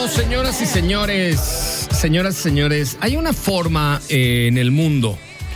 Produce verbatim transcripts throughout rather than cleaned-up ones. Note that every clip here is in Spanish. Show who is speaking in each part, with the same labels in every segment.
Speaker 1: Bueno, señoras y señores, señoras y señores, hay una forma eh, en el mundo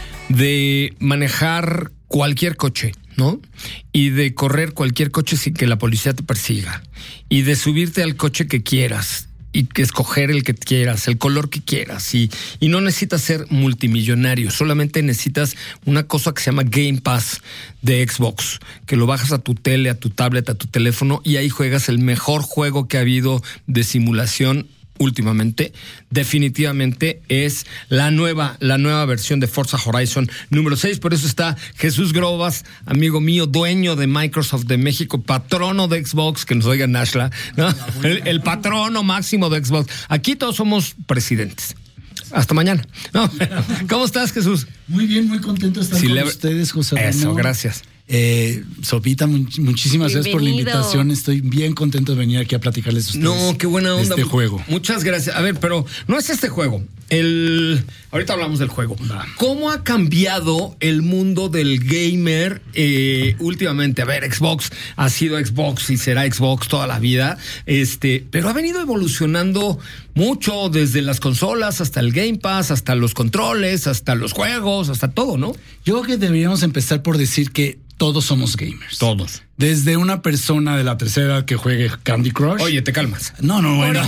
Speaker 1: de manejar cualquier coche, ¿no? Y de correr cualquier coche sin que la policía te persiga. Y de subirte al coche que quieras. Y que escoger el que quieras, el color que quieras. Y, y no necesitas ser multimillonario. Solamente necesitas una cosa que se llama Game Pass de Xbox. Que lo bajas a tu tele, a tu tablet, a tu teléfono. Y ahí juegas el mejor juego que ha habido de simulación últimamente. Definitivamente es la nueva, la nueva versión de Forza Horizon número seis. Por eso está Jesús Grobas, amigo mío, dueño de Microsoft de México, patrono de Xbox, que nos oiga Nashla, ¿no? el, el patrono máximo de Xbox. Aquí todos somos presidentes. Hasta mañana. No, ¿cómo estás, Jesús?
Speaker 2: Muy bien, muy contento de estar sí, con le... ustedes, José Ramón.
Speaker 1: Eso, gracias.
Speaker 2: Eh, Sopita, much- muchísimas
Speaker 3: Bienvenido.
Speaker 2: gracias por la invitación. Estoy bien contento de venir aquí a platicarles a ustedes.
Speaker 1: No, qué buena onda.
Speaker 2: Este juego.
Speaker 1: Muchas gracias. A ver, pero no es este juego. El ahorita hablamos del juego. Va. ¿Cómo ha cambiado el mundo del gamer eh, últimamente? A ver, Xbox ha sido Xbox y será Xbox toda la vida. Este, pero ha venido evolucionando mucho desde las consolas hasta el Game Pass, hasta los controles, hasta los juegos, hasta todo, ¿no?
Speaker 2: Yo creo que deberíamos empezar por decir que todos somos gamers.
Speaker 1: Todos.
Speaker 2: Desde una persona de la tercera edad que juegue Candy Crush.
Speaker 1: Oye, te calmas.
Speaker 2: No, no, bueno.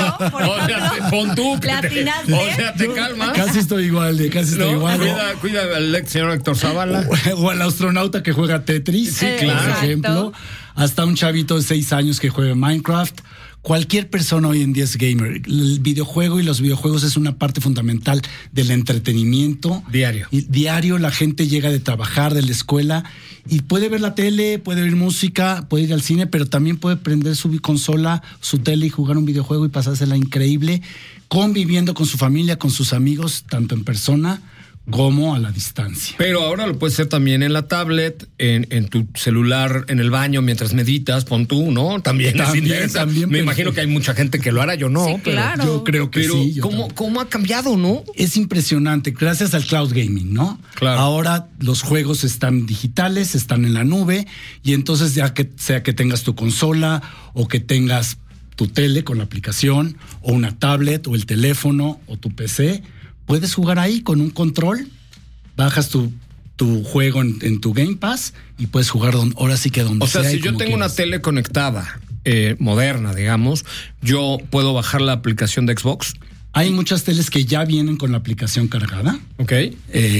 Speaker 1: O sea, te, pon tú. Que te, o sea, te calmas.
Speaker 2: Casi estoy igual, de casi estoy
Speaker 1: no,
Speaker 2: igual.
Speaker 1: Cuida, cuida al señor Héctor Zavala.
Speaker 2: O, o al astronauta que juega Tetris,
Speaker 1: sí, claro.
Speaker 2: por ejemplo. Hasta un chavito de seis años que juega Minecraft. Cualquier persona hoy en día es gamer. El videojuego y los videojuegos es una parte fundamental del entretenimiento.
Speaker 1: Diario.
Speaker 2: Y diario la gente llega de trabajar, de la escuela, y puede ver la tele, puede oír música, puede ir al cine, pero también puede prender su consola, su tele y jugar un videojuego y pasársela increíble, conviviendo con su familia, con sus amigos, tanto en persona como a la distancia.
Speaker 1: Pero ahora lo puedes hacer también en la tablet, en, en tu celular, en el baño, mientras meditas, pon tú, ¿no? También,
Speaker 2: también, también
Speaker 1: me imagino que hay mucha gente que lo hará, yo no.
Speaker 3: Sí, claro.
Speaker 2: Pero yo creo que
Speaker 1: pero
Speaker 2: sí. Yo
Speaker 1: ¿cómo, ¿cómo ha cambiado, no?
Speaker 2: Es impresionante, gracias al cloud gaming, ¿no?
Speaker 1: Claro.
Speaker 2: Ahora los juegos están digitales, están en la nube, y entonces ya que sea que tengas tu consola o que tengas tu tele con la aplicación, o una tablet, o el teléfono, o tu P C, puedes jugar ahí con un control, bajas tu, tu juego en, en tu Game Pass y puedes jugar donde, ahora sí que donde
Speaker 1: sea. O sea,
Speaker 2: sea
Speaker 1: si yo tengo
Speaker 2: quieras.
Speaker 1: una tele conectada, eh, moderna, digamos, yo puedo bajar la aplicación de Xbox.
Speaker 2: Hay muchas teles que ya vienen con la aplicación cargada.
Speaker 1: Ok.
Speaker 2: Eh,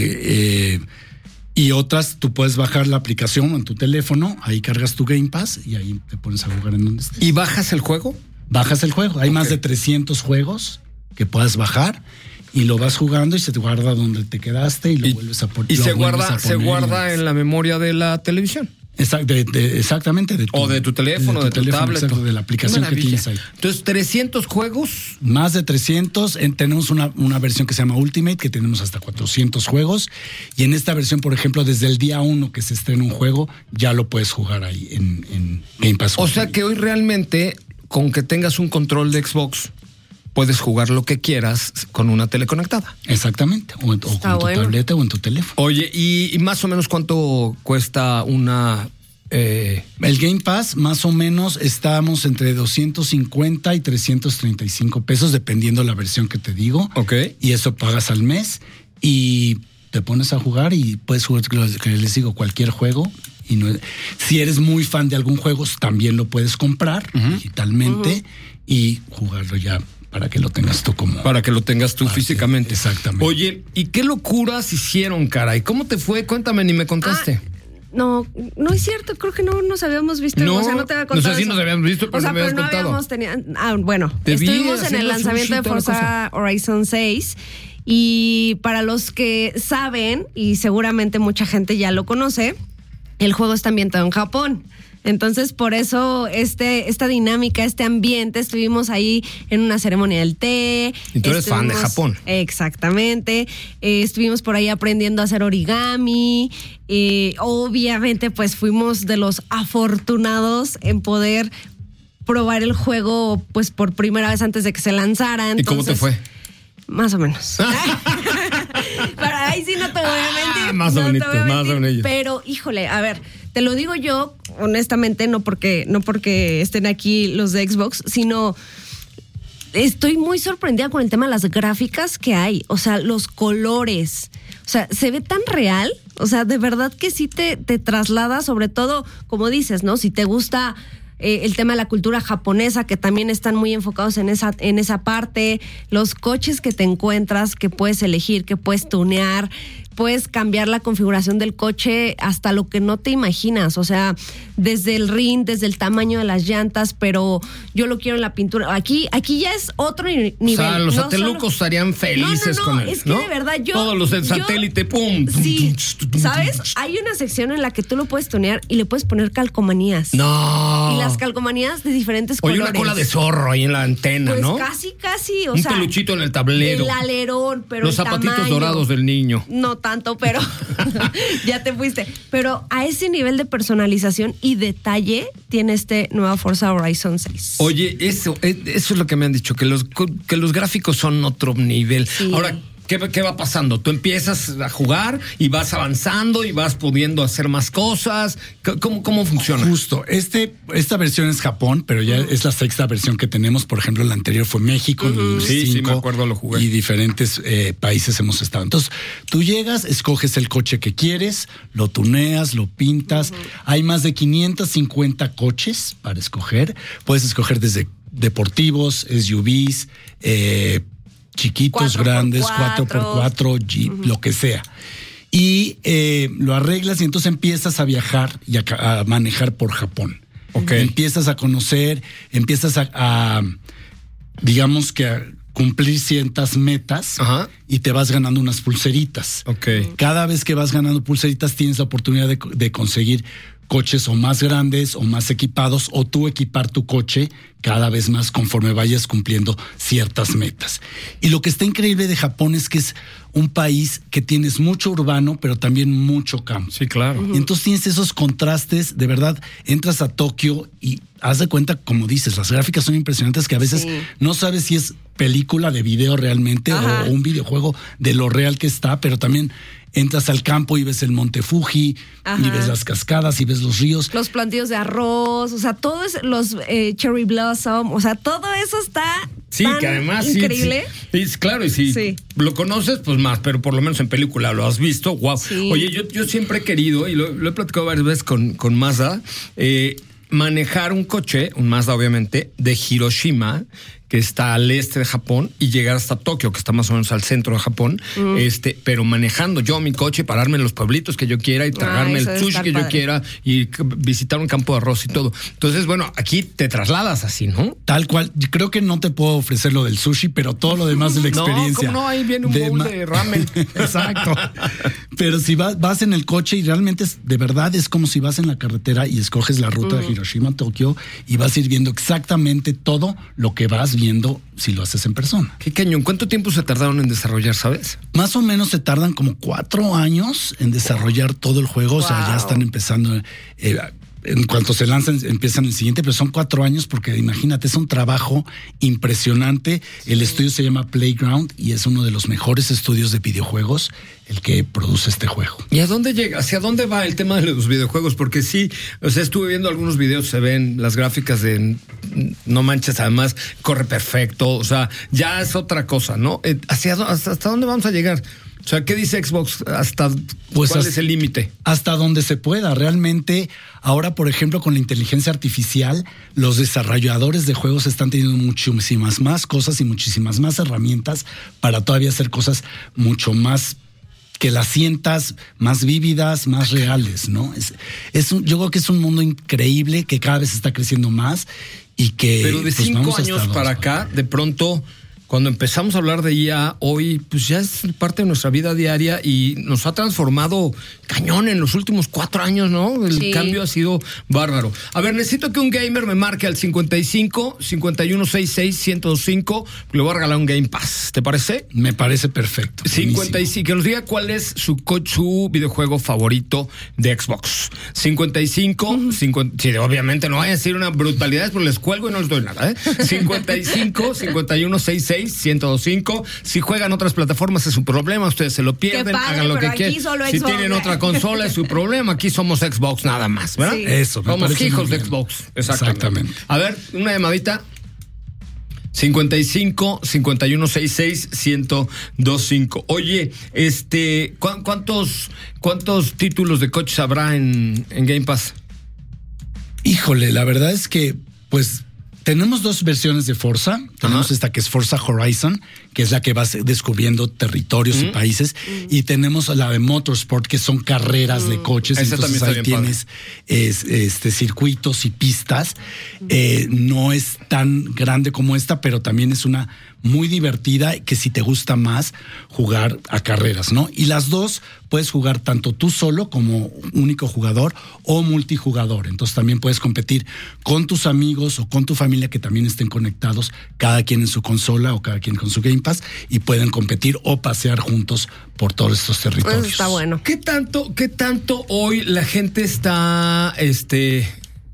Speaker 2: eh, y otras, tú puedes bajar la aplicación en tu teléfono, ahí cargas tu Game Pass y ahí te pones a jugar en donde estés.
Speaker 1: ¿Y bajas el juego?
Speaker 2: Bajas el juego. Hay
Speaker 1: okay.
Speaker 2: más de trescientos juegos que puedas bajar y lo vas jugando y se te guarda donde te quedaste y lo y, vuelves a, por,
Speaker 1: y
Speaker 2: lo
Speaker 1: se
Speaker 2: vuelves
Speaker 1: guarda,
Speaker 2: a poner.
Speaker 1: Se guarda en la memoria de la televisión.
Speaker 2: Exact, de, de, exactamente. De tu,
Speaker 1: o de tu teléfono, de tu, de tu
Speaker 2: teléfono,
Speaker 1: tablet.
Speaker 2: Exacto, de la aplicación que tienes ahí.
Speaker 1: Entonces, trescientos juegos.
Speaker 2: Más de trescientos. En, tenemos una, una versión que se llama Ultimate, que tenemos hasta cuatrocientos juegos. Y en esta versión, por ejemplo, desde el día uno que se estrena un juego, ya lo puedes jugar ahí en, en Game Pass.
Speaker 1: O Ultimate. Sea que hoy realmente, con que tengas un control de Xbox, puedes jugar lo que quieras con una tele conectada.
Speaker 2: Exactamente. O, o con tu bueno. tableta o en tu teléfono.
Speaker 1: Oye, ¿y, y más o menos cuánto cuesta una...? Eh...
Speaker 2: El Game Pass, más o menos, estamos entre doscientos cincuenta y trescientos treinta y cinco pesos, dependiendo la versión que te digo.
Speaker 1: Ok.
Speaker 2: Y eso pagas al mes y te pones a jugar y puedes jugar, que les digo, cualquier juego. Y no, si eres muy fan de algún juego, también lo puedes comprar uh-huh. digitalmente uh-huh. y jugarlo ya para que lo tengas tú como...
Speaker 1: Para que lo tengas tú parte, físicamente.
Speaker 2: Exactamente.
Speaker 1: Oye, ¿y qué locuras hicieron, caray? ¿Cómo te fue? Cuéntame, ni me contaste.
Speaker 3: Ah, no, no es cierto, creo que no nos habíamos visto.
Speaker 1: No,
Speaker 3: o sea, no te había contado.
Speaker 1: No sé si nos habíamos visto, pero
Speaker 3: o sea,
Speaker 1: no me
Speaker 3: pero
Speaker 1: habías
Speaker 3: no
Speaker 1: contado.
Speaker 3: habíamos tenido... Ah, bueno,
Speaker 1: te
Speaker 3: estuvimos en el lanzamiento de Forza Horizon seis y para los que saben, y seguramente mucha gente ya lo conoce, el juego está ambientado en Japón. Entonces, por eso este, esta dinámica, este ambiente, estuvimos ahí en una ceremonia del té.
Speaker 1: Y tú eres fan de Japón.
Speaker 3: Exactamente. Eh, estuvimos por ahí aprendiendo a hacer origami. Eh, obviamente, pues fuimos de los afortunados en poder probar el juego pues por primera vez antes de que se lanzara. Entonces,
Speaker 1: ¿y cómo te fue?
Speaker 3: Más o menos. Pero ahí sí no te voy a mentir.
Speaker 1: Ah, más o
Speaker 3: no
Speaker 1: menos, más o menos.
Speaker 3: Pero, híjole, a ver, te lo digo yo, honestamente, no porque, no porque estén aquí los de Xbox, sino estoy muy sorprendida con el tema de las gráficas que hay, o sea, los colores, o sea, se ve tan real, o sea, de verdad que sí te, te traslada, sobre todo, como dices, ¿no? Si te gusta eh, el tema de la cultura japonesa, que también están muy enfocados en esa, en esa parte, los coches que te encuentras, que puedes elegir, que puedes tunear, puedes cambiar la configuración del coche hasta lo que no te imaginas, o sea, desde el rin, desde el tamaño de las llantas, pero yo lo quiero en la pintura. Aquí aquí ya es otro nivel.
Speaker 1: O sea, los
Speaker 3: no
Speaker 1: satelucos
Speaker 3: solo...
Speaker 1: estarían felices
Speaker 3: no, no, no,
Speaker 1: con él,
Speaker 3: es que
Speaker 1: ¿no?
Speaker 3: de verdad yo...
Speaker 1: Todos los del
Speaker 3: yo,
Speaker 1: satélite, pum.
Speaker 3: Sí, ¿sabes? Hay una sección en la que tú lo puedes tunear y le puedes poner calcomanías.
Speaker 1: No.
Speaker 3: Y las calcomanías de diferentes
Speaker 1: Oye,
Speaker 3: colores.
Speaker 1: una cola de zorro ahí en la antena,
Speaker 3: pues
Speaker 1: ¿no?
Speaker 3: casi, casi, o
Speaker 1: Un
Speaker 3: sea...
Speaker 1: peluchito en el tablero.
Speaker 3: El alerón, pero
Speaker 1: los
Speaker 3: el
Speaker 1: zapatitos
Speaker 3: tamaño,
Speaker 1: dorados del niño.
Speaker 3: No tanto, pero ya te fuiste. Pero a ese nivel de personalización y detalle tiene este nueva Forza Horizon seis.
Speaker 1: Oye, eso, eso es lo que me han dicho, que los, que los gráficos son otro nivel.
Speaker 3: Sí.
Speaker 1: Ahora, ¿qué, ¿qué va pasando? Tú empiezas a jugar y vas avanzando y vas pudiendo hacer más cosas. ¿Cómo, cómo funciona?
Speaker 2: Justo. Este, esta versión es Japón, pero ya uh-huh. es la sexta versión que tenemos. Por ejemplo, la anterior fue México.
Speaker 1: Uh-huh. Sí, sí, me acuerdo, lo jugué.
Speaker 2: Y diferentes eh, países hemos estado. Entonces, tú llegas, escoges el coche que quieres, lo tuneas, lo pintas. Uh-huh. Hay más de quinientos cincuenta coches para escoger. Puedes escoger desde deportivos, S U Vs, eh, chiquitos, cuatro grandes, cuatro por cuatro, Jeep, uh-huh. lo que sea. Y eh, lo arreglas y entonces empiezas a viajar y a, a manejar por Japón.
Speaker 1: Okay.
Speaker 2: Empiezas a conocer, empiezas a, a digamos que a cumplir ciertas metas. Ajá. Y te vas ganando unas pulseritas.
Speaker 1: Okay.
Speaker 2: Cada vez que vas ganando pulseritas tienes la oportunidad de, de conseguir coches o más grandes o más equipados, o tú equipar tu coche cada vez más conforme vayas cumpliendo ciertas metas. Y lo que está increíble de Japón es que es un país que tienes mucho urbano, pero también mucho campo.
Speaker 1: Sí, claro.
Speaker 2: Uh-huh. Entonces tienes esos contrastes, de verdad, entras a Tokio y haz de cuenta, como dices, las gráficas son impresionantes, que a veces sí. no sabes si es película de video realmente Ajá. o un videojuego de lo real que está, pero también entras al campo y ves el Monte Fuji, Ajá. y ves las cascadas y ves los ríos.
Speaker 3: Los plantíos de arroz, o sea, todo es los eh, cherry blossom, o sea, todo eso está
Speaker 1: sí,
Speaker 3: tan
Speaker 1: que además
Speaker 3: increíble.
Speaker 1: Sí, sí, claro, y si sí. lo conoces, pues más, pero por lo menos en película lo has visto, wow. Sí. Oye, yo, yo siempre he querido, y lo, lo he platicado varias veces con, con Mazda, eh, manejar un coche, un Mazda obviamente, de Hiroshima, que está al este de Japón, y llegar hasta Tokio, que está más o menos al centro de Japón, mm. este, pero manejando yo mi coche, pararme en los pueblitos que yo quiera y tragarme ah, el sushi que padre. yo quiera y visitar un campo de arroz y todo. Entonces, bueno, aquí te trasladas así, ¿no?
Speaker 2: Tal cual. Yo creo que no te puedo ofrecer lo del sushi, pero todo lo demás de la experiencia.
Speaker 1: No, ¿cómo no? Ahí viene un de bowl ma- de ramen.
Speaker 2: Exacto. Pero si vas, vas en el coche y realmente es, de verdad es como si vas en la carretera y escoges la ruta mm. de Hiroshima a Tokio y vas a ir viendo exactamente todo lo que vas viendo si lo haces en persona.
Speaker 1: Qué cañón. ¿Cuánto tiempo se tardaron en desarrollar, sabes?
Speaker 2: Más o menos se tardan como cuatro años en desarrollar todo el juego. Wow. O sea, ya están empezando... Eh, en cuanto se lanzan, empiezan el siguiente, pero son cuatro años porque imagínate, es un trabajo impresionante. Sí. El estudio se llama Playground y es uno de los mejores estudios de videojuegos el que produce este juego.
Speaker 1: ¿Y a dónde llega? ¿Hacia dónde va el tema de los videojuegos? Porque sí, o sea, estuve viendo algunos videos, se ven las gráficas de no manches, además corre perfecto, o sea, ya es otra cosa, ¿no? ¿Hacia hasta, hasta dónde vamos a llegar? O sea, ¿qué dice Xbox? ¿Hasta pues cuál hasta, es el límite?
Speaker 2: Hasta donde se pueda. Realmente, ahora, por ejemplo, con la inteligencia artificial, los desarrolladores de juegos están teniendo muchísimas más cosas y muchísimas más herramientas para todavía hacer cosas mucho más que las sientas, más vívidas, más reales, ¿no? Es, es un, yo creo que es un mundo increíble que cada vez está creciendo más y que...
Speaker 1: Pero de pues, cinco años para acá, de pronto... Cuando empezamos a hablar de I A hoy, pues ya es parte de nuestra vida diaria y nos ha transformado cañón en los últimos cuatro años, ¿no? El sí. cambio ha sido bárbaro. A ver, necesito que un gamer me marque al cincuenta y cinco, cincuenta y uno sesenta y seis, ciento cinco. Le voy a regalar un Game Pass. ¿Te parece?
Speaker 2: Me parece perfecto.
Speaker 1: cincuenta y cinco, que nos diga cuál es su, su videojuego favorito de Xbox. cincuenta y cinco, uh-huh. cincuenta, sí, obviamente no vaya a decir una brutalidad, pero les cuelgo y no les doy nada, ¿eh? cincuenta y cinco, cincuenta y uno sesenta y seis, ciento cinco. Si juegan otras plataformas es su problema, ustedes se lo pierden, padre, hagan lo que quieran. Si tienen otra consola es su problema, aquí somos Xbox nada más, ¿verdad? Sí.
Speaker 2: Eso, me
Speaker 1: somos hijos de Xbox. Exactamente. Exactamente. A ver, una llamadita. cincuenta y cinco, cincuenta y uno, sesenta y seis, ciento veinticinco. Oye, este, ¿cu- ¿cuántos cuántos títulos de coches habrá en, en Game Pass?
Speaker 2: Híjole, la verdad es que, pues, tenemos dos versiones de Forza. Tenemos
Speaker 1: Ajá.
Speaker 2: esta que es Forza Horizon, que es la que vas descubriendo territorios mm. y países. Mm. Y tenemos la de Motorsport, que son carreras mm. de coches.
Speaker 1: Esa
Speaker 2: Entonces ahí tienes es, este, circuitos y pistas. Mm. Eh, no es tan grande como esta, pero también es una muy divertida, que si te gusta más jugar a carreras, ¿no? Y las dos puedes jugar tanto tú solo como único jugador o multijugador. Entonces también puedes competir con tus amigos o con tu familia que también estén conectados, cada quien en su consola o cada quien con su Game Pass, y pueden competir o pasear juntos por todos estos territorios.
Speaker 3: Pues está bueno.
Speaker 1: ¿Qué tanto, qué tanto hoy la gente está, este...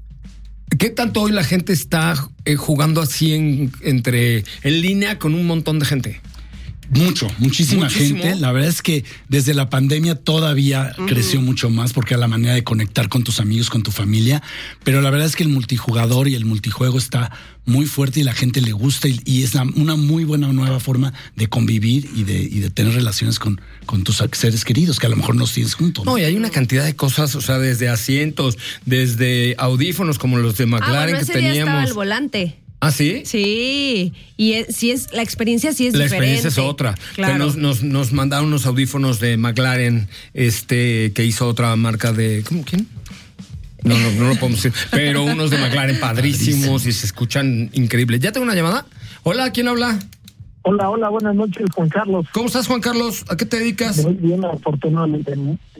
Speaker 1: ¿Qué tanto hoy la gente está eh, jugando así en, entre en línea con un montón de gente?
Speaker 2: Mucho, muchísima
Speaker 1: Muchísimo.
Speaker 2: gente. La verdad es que desde la pandemia todavía uh-huh. creció mucho más, porque era la manera de conectar con tus amigos, con tu familia. Pero la verdad es que el multijugador y el multijuego está muy fuerte y la gente le gusta, y, y es la, una muy buena nueva forma de convivir y de, y de tener relaciones con, con tus seres queridos, que a lo mejor no tienes juntos.
Speaker 1: No, no, y hay una cantidad de cosas, o sea, desde asientos, desde audífonos como los de McLaren,
Speaker 3: ah, bueno,
Speaker 1: que
Speaker 3: ese
Speaker 1: teníamos.
Speaker 3: Día estaba el volante.
Speaker 1: ¿Ah, sí?
Speaker 3: Sí, y es, sí es, la experiencia sí es
Speaker 1: la
Speaker 3: diferente.
Speaker 1: La experiencia es otra.
Speaker 3: Claro.
Speaker 1: Nos, nos, nos mandaron unos audífonos de McLaren, este, que hizo otra marca de... ¿Cómo? ¿Quién? No, no, no lo podemos decir. Pero unos de McLaren padrísimos y se escuchan increíbles. ¿Ya tengo una llamada? Hola, ¿quién habla?
Speaker 4: Hola, hola, buenas noches, Juan Carlos.
Speaker 1: ¿Cómo estás, Juan Carlos? ¿A qué te dedicas?
Speaker 4: Muy bien, afortunadamente,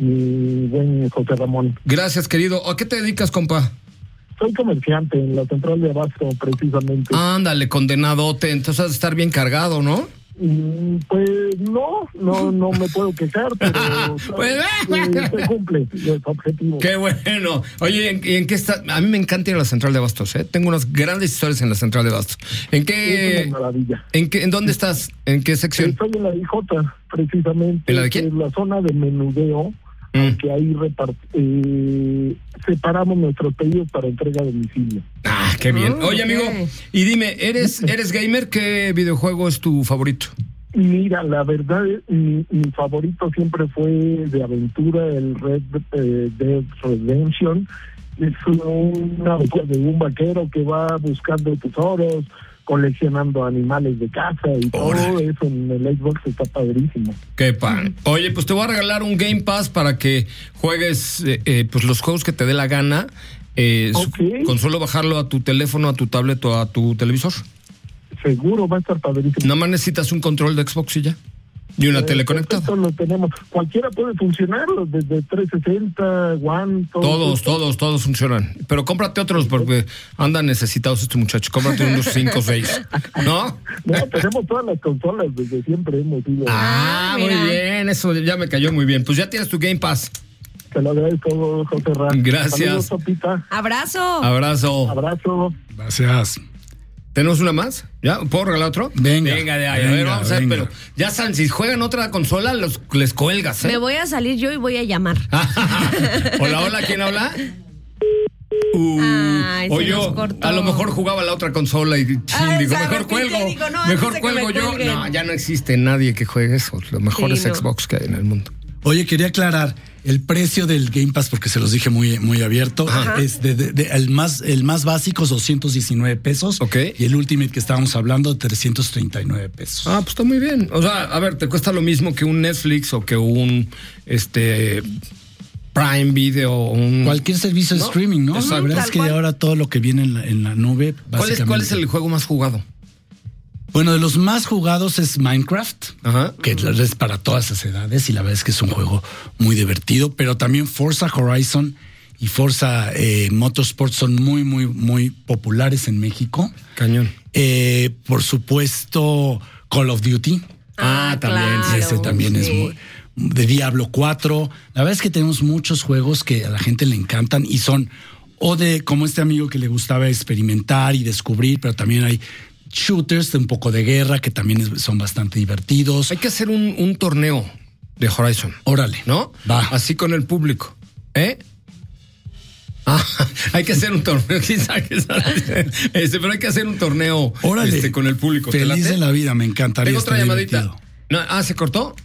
Speaker 4: mi buen José Ramón.
Speaker 1: Gracias, querido. ¿A qué te dedicas, compa?
Speaker 4: Soy comerciante en la central de abasto, precisamente.
Speaker 1: Ándale, condenadote. Entonces has de estar bien cargado, ¿no?
Speaker 4: Mm, pues no, no, no me puedo quejar, pero
Speaker 1: pues,
Speaker 4: eh, se cumple los objetivos.
Speaker 1: Qué bueno. Oye, ¿en, en qué está? A mí me encanta ir a la central de abastos, ¿eh? Tengo unas grandes historias en la central de abastos. ¿En qué?
Speaker 4: Es una maravilla.
Speaker 1: ¿En qué? ¿En dónde estás? ¿En qué sección?
Speaker 4: Estoy en la I J, precisamente.
Speaker 1: ¿En la de quién?
Speaker 4: En la zona de menudeo.
Speaker 1: Mm.
Speaker 4: Que ahí repart eh, separamos nuestros pedidos para entrega a domicilio.
Speaker 1: Ah, qué bien.
Speaker 3: Oh,
Speaker 1: Oye,
Speaker 3: okay.
Speaker 1: amigo, y dime, ¿eres eres gamer? ¿Qué videojuego es tu favorito?
Speaker 4: Mira, la verdad, mi, mi favorito siempre fue de aventura, el Red eh, Dead Redemption. Es una de un vaquero que va buscando tesoros, coleccionando animales de casa y
Speaker 1: Órale.
Speaker 4: Todo eso en el Xbox está padrísimo.
Speaker 1: Qué padre. Oye, pues te voy a regalar un Game Pass para que juegues eh, eh, pues los juegos que te dé la gana. Eh,
Speaker 4: okay.
Speaker 1: Con solo bajarlo a tu teléfono, a tu tablet o a tu televisor.
Speaker 4: Seguro va a estar padrísimo.
Speaker 1: Nada más necesitas un control de Xbox y ya. Y una
Speaker 4: eh,
Speaker 1: tele conectada.
Speaker 4: Esto lo tenemos. Cualquiera puede funcionar, desde trescientos sesenta, One, todo
Speaker 1: Todos,
Speaker 4: esto.
Speaker 1: todos, todos funcionan. Pero cómprate otros porque andan necesitados estos muchachos. Cómprate unos cinco o seis. ¿No?
Speaker 4: No, tenemos todas las consolas, desde siempre hemos ido.
Speaker 1: Ah,
Speaker 3: Ah,
Speaker 1: muy
Speaker 3: mira.
Speaker 1: bien. Eso ya me cayó muy bien. Pues ya tienes tu Game Pass.
Speaker 4: Te lo agradezco, José Ra.
Speaker 1: Gracias.
Speaker 4: Saludos, Sopita.
Speaker 3: Abrazo.
Speaker 1: Abrazo.
Speaker 4: Abrazo.
Speaker 2: Gracias.
Speaker 1: ¿Tenemos una más? ¿Ya? ¿Puedo regalar otro?
Speaker 2: Venga,
Speaker 1: Venga, de ahí.
Speaker 2: venga,
Speaker 1: a ver, vamos a ver,
Speaker 2: venga.
Speaker 1: pero ya saben, si juegan otra consola, los, les cuelgas, ¿eh?
Speaker 3: Me voy a salir yo y voy a llamar.
Speaker 1: Hola, hola, ¿quién habla? Uh,
Speaker 3: Ay, se
Speaker 1: o yo,
Speaker 3: nos cortó.
Speaker 1: a lo mejor jugaba la otra consola y chin,
Speaker 3: Ah,
Speaker 1: digo,
Speaker 3: esa,
Speaker 1: mejor
Speaker 3: repite,
Speaker 1: cuelgo.
Speaker 3: digo, no,
Speaker 1: mejor
Speaker 3: antes de que
Speaker 1: cuelgo
Speaker 3: me
Speaker 1: yo.
Speaker 3: cuelguen.
Speaker 1: No, ya no existe nadie que juegue eso. Los mejores
Speaker 3: Sí, no.
Speaker 1: Xbox que hay en el mundo.
Speaker 2: Oye, quería aclarar el precio del Game Pass, porque se los dije muy, muy abierto.
Speaker 1: Ajá.
Speaker 2: Es de, de- de- el más el más básico es doscientos diecinueve pesos.
Speaker 1: Ok.
Speaker 2: Y el Ultimate que estábamos hablando, trescientos treinta y nueve pesos.
Speaker 1: Ah, pues está muy bien. O sea, a ver, te cuesta lo mismo que un Netflix o que un este Prime Video o un
Speaker 2: Cualquier servicio de
Speaker 1: ¿No?
Speaker 2: streaming, ¿no?
Speaker 1: Exacto.
Speaker 2: La verdad
Speaker 3: Tal
Speaker 2: es que
Speaker 3: cual.
Speaker 2: ahora todo lo que viene en la, en la nube,
Speaker 1: ¿Cuál es,
Speaker 2: básicamente.
Speaker 1: ¿Cuál es el juego más jugado?
Speaker 2: Bueno, de los más jugados es Minecraft,
Speaker 1: Ajá.
Speaker 2: que es para todas las edades y la verdad es que es un juego muy divertido, pero también Forza Horizon y Forza eh, Motorsport son muy, muy, muy populares en México.
Speaker 1: Cañón.
Speaker 2: Eh, por supuesto, Call of Duty.
Speaker 1: Ah, también, sí,
Speaker 2: Ese también es
Speaker 3: sí.
Speaker 2: muy, de Diablo cuatro. La verdad es que tenemos muchos juegos que a la gente le encantan y son o de como este amigo que le gustaba experimentar y descubrir, pero también hay shooters de un poco de guerra que también es- son bastante divertidos.
Speaker 1: Hay que hacer un, un torneo de Horizon,
Speaker 2: Órale.
Speaker 1: ¿no?
Speaker 2: Va.
Speaker 1: Así con el público. ¿Eh? Ah, hay que hacer un torneo, quizá, quizá, este, pero hay que hacer un torneo este, con el público.
Speaker 2: Feliz en la vida, me encantaría.
Speaker 1: Tengo otra llamadita. No, ah, ¿se cortó?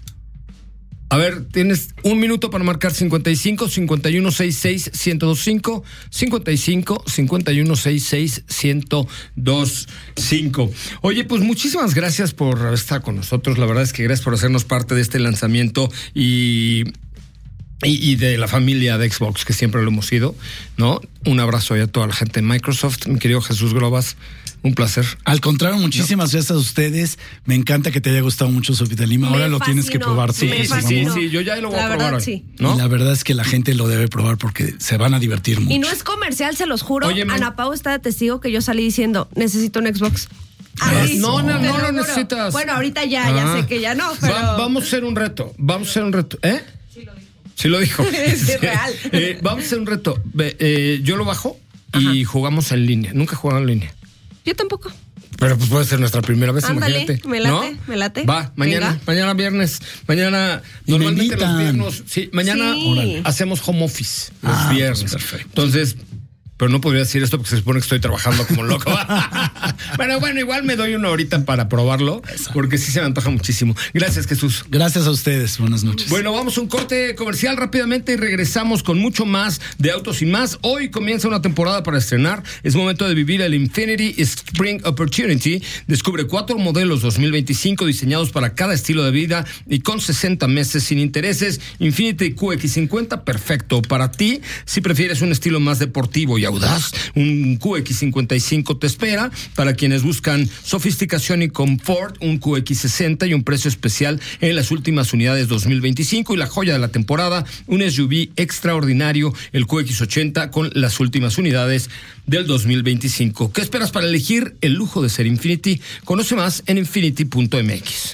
Speaker 1: A ver, tienes un minuto para marcar cincuenta y cinco, cincuenta y uno, sesenta y seis, ciento veinticinco, cincuenta y cinco, cincuenta y uno, sesenta y seis, ciento veinticinco. Oye, pues muchísimas gracias por estar con nosotros. La verdad es que gracias por hacernos parte de este lanzamiento y... Y, y de la familia de Xbox, que siempre lo hemos sido, ¿no? Un abrazo a toda la gente de Microsoft. Mi querido Jesús Globas, un placer.
Speaker 2: Al contrario, muchísimas no. gracias a ustedes. Me encanta que te haya gustado mucho Sofía Lima. Ahora lo tienes que probar.
Speaker 1: Sí, sí, sí, sí, yo ya lo voy la a probar
Speaker 3: verdad,
Speaker 1: hoy,
Speaker 3: sí.
Speaker 1: ¿no?
Speaker 2: Y la verdad es que la gente lo debe probar porque se van a divertir mucho.
Speaker 3: Y no es comercial, se los juro.
Speaker 1: Oye,
Speaker 3: Ana Pau está de testigo que yo salí diciendo, necesito un Xbox.
Speaker 1: Ay, no, no, no, no lo necesitas.
Speaker 3: Bueno, ahorita ya, ah. ya sé que ya no, pero...
Speaker 1: Va, vamos a hacer un reto, vamos a hacer un reto, ¿eh? Sí lo dijo.
Speaker 3: Es real.
Speaker 1: Eh, vamos a hacer un reto. Eh, yo lo bajo y Ajá. jugamos en línea. Nunca he jugado en línea.
Speaker 3: Yo tampoco.
Speaker 1: Pero pues puede ser nuestra primera vez,
Speaker 3: Ándale,
Speaker 1: imagínate.
Speaker 3: me late,
Speaker 1: ¿no?
Speaker 3: me late.
Speaker 1: Va, mañana, Venga. mañana viernes. Mañana,
Speaker 2: y
Speaker 1: normalmente los viernes. Sí, mañana
Speaker 3: sí.
Speaker 1: hacemos home office los
Speaker 2: ah,
Speaker 1: viernes.
Speaker 2: Pues perfecto.
Speaker 1: Entonces, pero no podría decir esto porque se supone que estoy trabajando como loco. Bueno, bueno, igual me doy una horita para probarlo, porque sí se me antoja muchísimo. Gracias, Jesús.
Speaker 2: Gracias a ustedes. Buenas noches.
Speaker 1: Bueno, vamos a un corte comercial rápidamente y regresamos con mucho más de Autos y Más. Hoy comienza una temporada para estrenar. Es momento de vivir el Infiniti Spring Opportunity. Descubre cuatro modelos dos mil veinticinco diseñados para cada estilo de vida y con sesenta meses sin intereses. Infiniti Q X cincuenta, perfecto para ti. Si prefieres un estilo más deportivo y audaz, un Q X cincuenta y cinco te espera. Para quienes buscan sofisticación y confort, un Q X sesenta y un precio especial en las últimas unidades dos mil veinticinco. Y la joya de la temporada, un S U V extraordinario, el Q X ochenta con las últimas unidades del dos mil veinticinco. ¿Qué esperas para elegir el lujo de ser Infiniti? Conoce más en infiniti punto m x.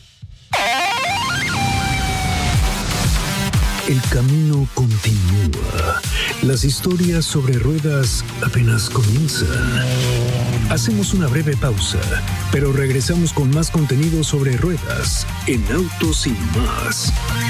Speaker 5: El camino continúa. Las historias sobre ruedas apenas comienzan. Hacemos una breve pausa, pero regresamos con más contenido sobre ruedas en Autos y Más.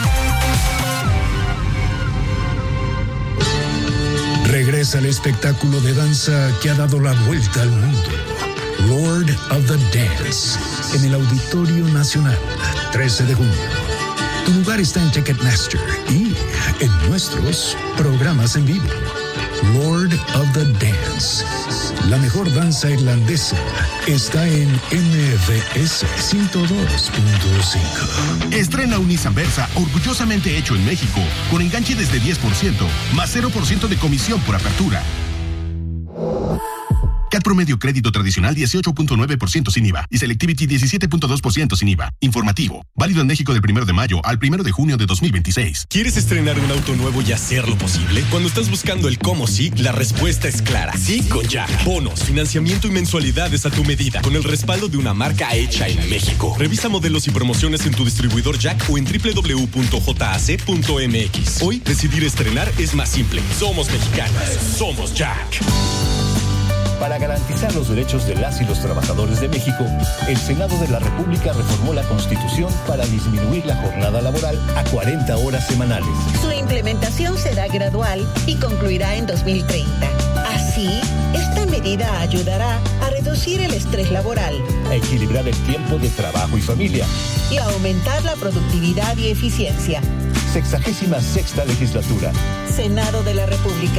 Speaker 5: Regresa el espectáculo de danza que ha dado la vuelta al mundo. Lord of the Dance, en el Auditorio Nacional, trece de junio. Tu lugar está en Ticketmaster y en nuestros programas en vivo. Lord of the Dance. La mejor danza irlandesa está en M V S ciento dos punto cinco.
Speaker 6: Estrena un Nissan Versa orgullosamente hecho en México, con enganche desde diez por ciento, más cero por ciento de comisión por apertura. C A T promedio crédito tradicional dieciocho punto nueve por ciento sin I V A y Selectivity diecisiete punto dos por ciento sin I V A. Informativo. Válido en México del primero de mayo al primero de junio de dos mil veintiséis.
Speaker 7: ¿Quieres estrenar un auto nuevo y hacerlo posible? Cuando estás buscando el cómo sí, la respuesta es clara. Sí con Jack. Bonos, financiamiento y mensualidades a tu medida, con el respaldo de una marca hecha en México. Revisa modelos y promociones en tu distribuidor Jack o en doble u doble u doble u punto j a c punto m x. Hoy, decidir estrenar es más simple. Somos mexicanos. Somos Jack.
Speaker 8: Para garantizar los derechos de las y los trabajadores de México, el Senado de la República reformó la Constitución para disminuir la jornada laboral a cuarenta horas semanales.
Speaker 9: Su implementación será gradual y concluirá en dos mil treinta. Así, esta medida ayudará a reducir el estrés laboral,
Speaker 8: a equilibrar el tiempo de trabajo y familia
Speaker 9: y a aumentar la productividad y eficiencia.
Speaker 8: Sexagésima sexta legislatura.
Speaker 9: Senado de la República.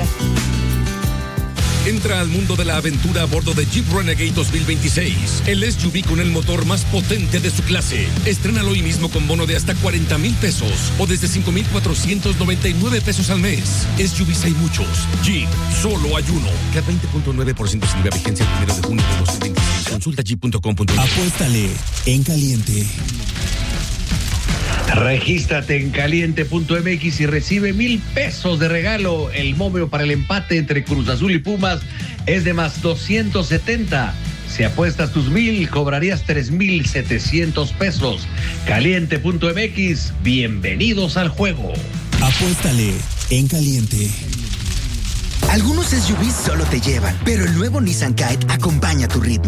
Speaker 10: Entra al mundo de la aventura a bordo de Jeep Renegade dos mil veintiséis, el S U V con el motor más potente de su clase. Estrénalo hoy mismo con bono de hasta cuarenta mil pesos o desde cinco mil cuatrocientos noventa y nueve pesos al mes. S U Vs hay muchos. Jeep, solo hay uno. C A T veinte punto nueve por ciento sin I V A, vigencia el primero de junio de dos mil veintiséis. Consulta jeep punto com punto m x.
Speaker 11: Apuéstale en caliente.
Speaker 12: Regístrate en caliente punto m x y recibe mil pesos de regalo. El momio para el empate entre Cruz Azul y Pumas es de más doscientos setenta. Si apuestas tus mil, cobrarías tres mil setecientos pesos. caliente punto m x, bienvenidos al juego.
Speaker 11: Apuéstale en caliente.
Speaker 13: Algunos S U Vs solo te llevan, pero el nuevo Nissan Kite acompaña tu ritmo.